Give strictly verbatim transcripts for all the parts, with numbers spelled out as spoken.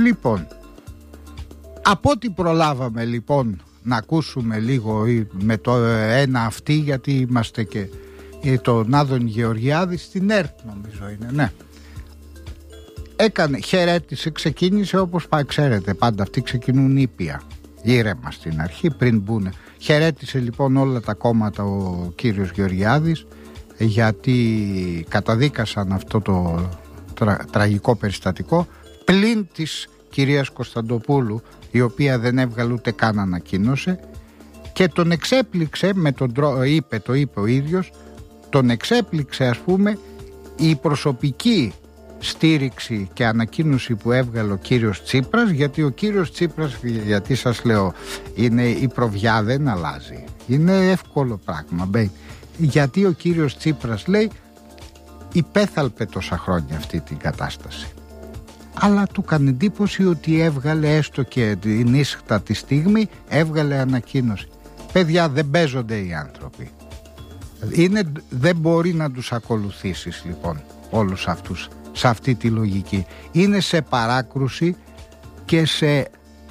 Λοιπόν, από ό,τι προλάβαμε λοιπόν να ακούσουμε λίγο με το ένα αυτή, γιατί είμαστε και τον Άδωνη Γεωργιάδη στην ΕΡΤ νομίζω είναι, ναι. Έκανε, χαιρέτησε, ξεκίνησε όπως πάει, ξέρετε πάντα αυτοί ξεκινούν ήπια, ήρεμα στην αρχή πριν μπουνε. Χαιρέτησε λοιπόν όλα τα κόμματα ο κύριος Γεωργιάδης, γιατί καταδίκασαν αυτό το τρα, τραγικό περιστατικό, πλην της κυρίας Κωνσταντοπούλου, η οποία δεν έβγαλε ούτε καν ανακοίνωσε, και τον εξέπληξε με τον τρόπο, είπε, το είπε ο ίδιος, τον εξέπληξε ας πούμε η προσωπική στήριξη και ανακοίνωση που έβγαλε ο κύριος Τσίπρας, γιατί ο κύριος Τσίπρας, γιατί σας λέω, είναι η προβιά, δεν αλλάζει, είναι εύκολο πράγμα, μπέ. Γιατί ο κύριος Τσίπρας λέει υπέθαλπε τόσα χρόνια αυτή την κατάσταση, αλλά του κάνει εντύπωση ότι έβγαλε έστω και την νύχτα τη στιγμή, έβγαλε ανακοίνωση. Παιδιά, δεν παίζονται οι άνθρωποι, είναι, δεν μπορεί να τους ακολουθήσεις λοιπόν όλους αυτούς σε αυτή τη λογική. Είναι σε παράκρουση και σε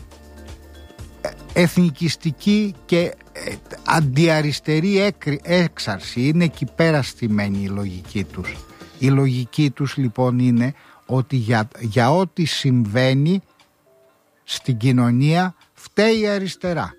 εθνικιστική και αντιαριστερή έξαρση. Είναι εκεί πέρα στημένη η λογική τους. Η λογική τους λοιπόν είναι ότι για, για ό,τι συμβαίνει στην κοινωνία φταίει η αριστερά,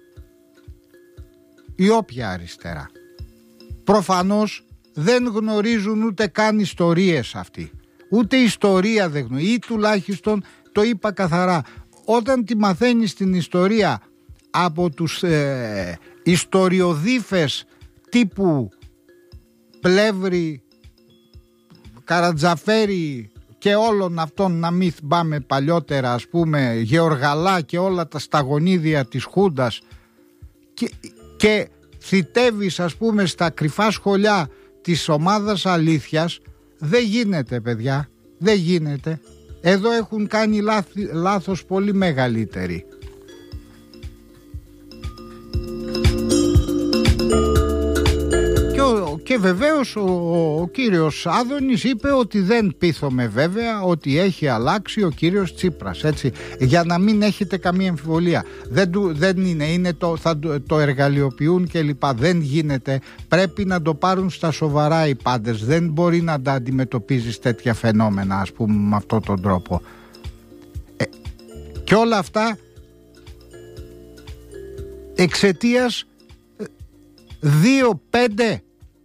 η όποια αριστερά. Προφανώς δεν γνωρίζουν ούτε καν ιστορίες αυτοί, ούτε ιστορία δεν γνωρίζουν, ή τουλάχιστον το είπα καθαρά, όταν τη μαθαίνεις την ιστορία από τους ε, ιστοριοδίφες τύπου Πλεύρη, Καρατζαφέρη και όλων αυτών, να μην πάμε παλιότερα, ας πούμε Γεωργαλά και όλα τα σταγονίδια της Χούντας, και, και θητεύεις ας πούμε στα κρυφά σχολιά της ομάδας αλήθειας, δεν γίνεται παιδιά, δεν γίνεται. Εδώ έχουν κάνει λάθη, λάθος πολύ μεγαλύτεροι. Και βεβαίως ο, ο κύριος Άδωνης είπε ότι δεν πείθομαι βέβαια ότι έχει αλλάξει ο κύριος Τσίπρας, έτσι, για να μην έχετε καμία αμφιβολία. Δεν, του, δεν είναι, είναι το, θα το εργαλειοποιούν και λοιπά. Δεν γίνεται, πρέπει να το πάρουν στα σοβαρά οι πάντες. Δεν μπορεί να τα αντιμετωπίζεις τέτοια φαινόμενα, ας πούμε, με αυτόν τον τρόπο. Ε, και όλα αυτά εξαιτίας δύο πέντε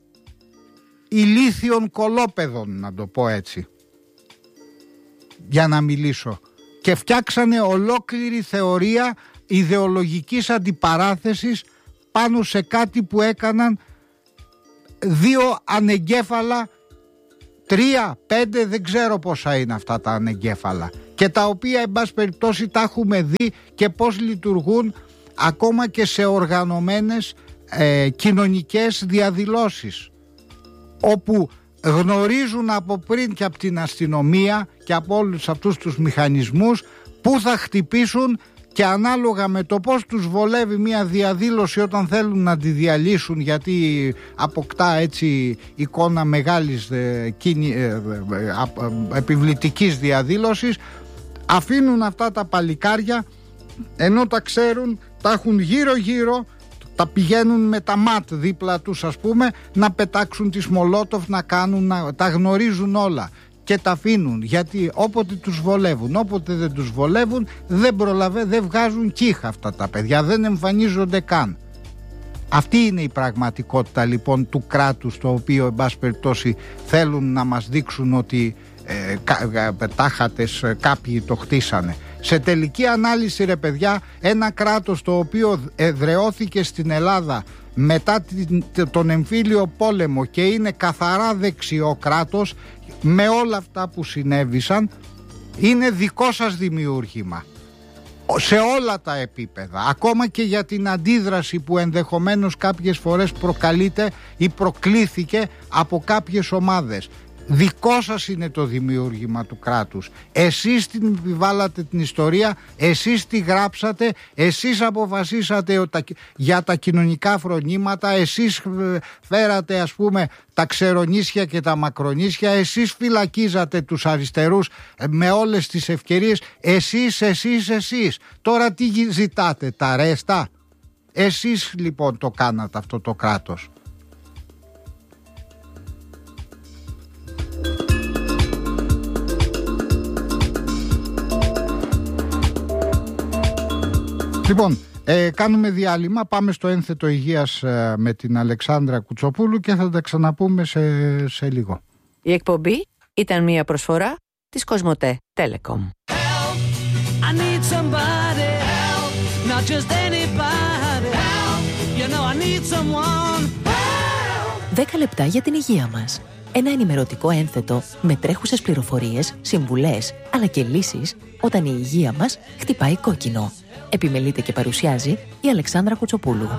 ηλίθιων κολόπεδων, να το πω έτσι, για να μιλήσω, και φτιάξανε ολόκληρη θεωρία ιδεολογικής αντιπαράθεσης πάνω σε κάτι που έκαναν δύο ανεγκέφαλα, τρία, πέντε, δεν ξέρω πόσα είναι αυτά τα ανεγκέφαλα, και τα οποία εν πάση περιπτώσει τα έχουμε δει και πώς λειτουργούν ακόμα και σε οργανωμένες ε, κοινωνικές διαδηλώσεις, όπου γνωρίζουν από πριν και από την αστυνομία και από όλους αυτούς τους μηχανισμούς που θα χτυπήσουν, και ανάλογα με το πώς τους βολεύει μια διαδήλωση όταν θέλουν να τη διαλύσουν, γιατί αποκτά έτσι εικόνα μεγάλης ε, κίνη, ε, ε, ε, επιβλητικής διαδήλωσης, αφήνουν αυτά τα παλικάρια, ενώ τα ξέρουν, τα έχουν γύρω γύρω, τα πηγαίνουν με τα ματ δίπλα τους, ας πούμε, να πετάξουν τις μολότοφ, να κάνουν, να, τα γνωρίζουν όλα και τα αφήνουν, γιατί όποτε τους βολεύουν, όποτε δεν τους βολεύουν, δεν προλαβαίνουν, δεν βγάζουν κύχα αυτά τα παιδιά, δεν εμφανίζονται καν. Αυτή είναι η πραγματικότητα λοιπόν του κράτους, το οποίο εν πάση περιπτώσει θέλουν να μας δείξουν ότι ε, κα, τάχατες κάποιοι το χτίσανε. Σε τελική ανάλυση ρε παιδιά, ένα κράτος το οποίο εδραιώθηκε στην Ελλάδα μετά τον εμφύλιο πόλεμο και είναι καθαρά δεξιό κράτος, με όλα αυτά που συνέβησαν, είναι δικό σας δημιούργημα σε όλα τα επίπεδα, ακόμα και για την αντίδραση που ενδεχομένως κάποιες φορές προκαλείται ή προκλήθηκε από κάποιες ομάδες. Δικό σας είναι το δημιούργημα του κράτους. Εσείς την επιβάλλατε την ιστορία, εσείς τη γράψατε, εσείς αποφασίσατε για τα κοινωνικά φρονήματα, εσείς φέρατε ας πούμε τα ξερονίσια και τα μακρονίσια, εσείς φυλακίζατε τους αριστερούς με όλες τις ευκαιρίες, εσείς, εσείς, εσείς. Τώρα τι ζητάτε, τα ρέστα? Εσείς λοιπόν το κάνατε αυτό το κράτος. Λοιπόν, ε, κάνουμε διάλειμμα, πάμε στο ένθετο υγείας ε, με την Αλεξάνδρα Κουτσοπούλου και θα τα ξαναπούμε σε, σε λίγο. Η εκπομπή ήταν μια προσφορά της Κοσμοτέ Telecom. Δέκα λεπτά για την υγεία μας. Ένα ενημερωτικό ένθετο με τρέχουσες πληροφορίες, συμβουλές αλλά και λύσεις όταν η υγεία μας χτυπάει κόκκινο. Επιμελείται και παρουσιάζει η Αλεξάνδρα Κουτσοπούλου.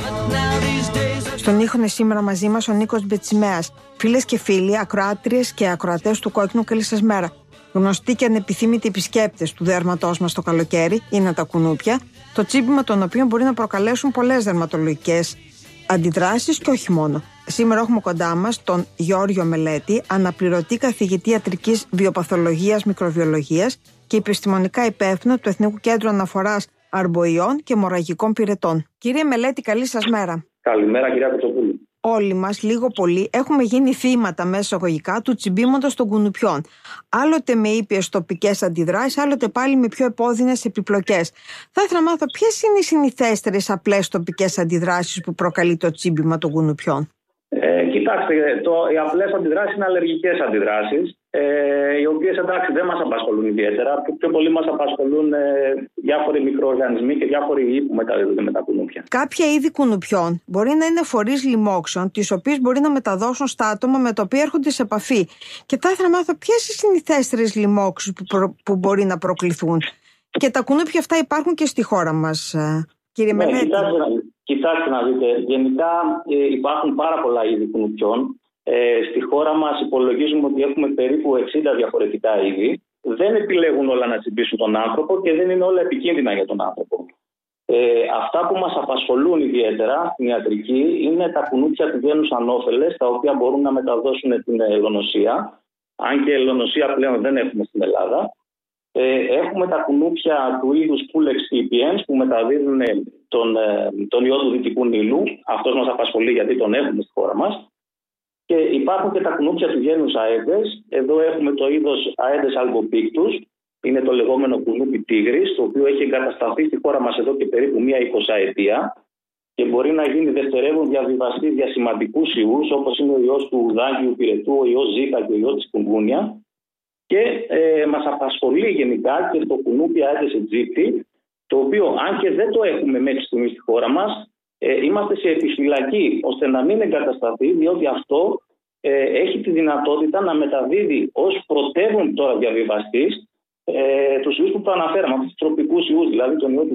Στον ήχο είναι σήμερα μαζί μας ο Νίκος Μπετσιμέας. Φίλες και φίλοι, ακροάτριες και ακροατές του Κόκκινου, καλή σας μέρα. Γνωστοί και ανεπιθύμητοι επισκέπτες του δέρματός μας το καλοκαίρι είναι τα κουνούπια, το τσίπημα των οποίων μπορεί να προκαλέσουν πολλές δερματολογικές αντιδράσεις και όχι μόνο. Σήμερα έχουμε κοντά μας τον Γιώργο Μελέτη, αναπληρωτή καθηγητή ιατρικής βιοπαθολογίας μικροβιολογίας και επιστημονικά υπεύθυνο του Εθνικού Κέντρου Αναφοράς Αρμποϊών και Αιμορραγικών Πυρετών. Κύριε Μελέτη, καλή σας μέρα. Καλημέρα, κυρία Κουτσοπούλου. Όλοι μας, λίγο πολύ, έχουμε γίνει θύματα μέσα εισαγωγικά του τσιμπήματος των κουνουπιών. Άλλοτε με ήπιες τοπικές αντιδράσεις, άλλοτε πάλι με πιο επώδυνες επιπλοκές. Θα ήθελα να μάθω ποιες είναι οι συνηθέστερες απλές τοπικές αντιδράσεις που προκαλεί το τσίμπημα των κουνουπιών. Ε, κοιτάξτε, το, οι απλές αντιδράσεις είναι αλλεργικές αντιδράσεις, ε, οι οποίες εντάξει δεν μας απασχολούν ιδιαίτερα. Πιο, πιο πολύ μας απασχολούν ε, διάφοροι μικροοργανισμοί και διάφοροι ιοί που μεταδίδονται με τα κουνούπια. Κάποια είδη κουνουπιών μπορεί να είναι φορείς λοιμόξεων, τις οποίες μπορεί να μεταδώσουν στα άτομα με τα οποία έρχονται σε επαφή. Και θα ήθελα να μάθω ποιες είναι οι συνηθέστερες λοιμόξεις που, προ, που μπορεί να προκληθούν. Και τα κουνούπια αυτά υπάρχουν και στη χώρα μας, κύριε ναι, Μελέτη. Κοιτάξτε να δείτε, γενικά ε, υπάρχουν πάρα πολλά είδη κουνουπιών. Ε, στη χώρα μας υπολογίζουμε ότι έχουμε περίπου εξήντα διαφορετικά είδη. Δεν επιλέγουν όλα να τσιμπήσουν τον άνθρωπο και δεν είναι όλα επικίνδυνα για τον άνθρωπο. Ε, αυτά που μας απασχολούν ιδιαίτερα στην ιατρική είναι τα κουνούπια του γένους Ανώφελες, τα οποία μπορούν να μεταδώσουν την ελονοσία. Αν και ελονοσία πλέον δεν έχουμε στην Ελλάδα. Ε, έχουμε τα κουνούπια του είδους Pulex pipiens που μεταδίδουν τον, τον ιό του Δυτικού Νείλου. Αυτός μας απασχολεί γιατί τον έχουμε στη χώρα μας. Και υπάρχουν και τα κουνούπια του γένους Aedes. Εδώ έχουμε το είδος Aedes albopictus. Είναι το λεγόμενο κουνούπι τίγρης, το οποίο έχει εγκατασταθεί στη χώρα μας εδώ και περίπου μία εικοσαετία και μπορεί να γίνει δευτερεύον διαβιβαστής για σημαντικούς ιούς, όπως είναι ο ιός του Δάγκιου Πυρετού, ο ιός Ζίκα και ο ιός της Κουμπούνια. Και ε, μας απασχολεί γενικά και το κουνούπι Aedes aegypti, το οποίο αν και δεν το έχουμε μέχρι στιγμή στη χώρα μας, ε, είμαστε σε επιφυλακή ώστε να μην εγκατασταθεί, διότι αυτό ε, έχει τη δυνατότητα να μεταδίδει ως πρωτεύον τώρα διαβιβαστής ε, τους ιούς που προαναφέραμε, τους τροπικούς ιούς, δηλαδή τον ιό του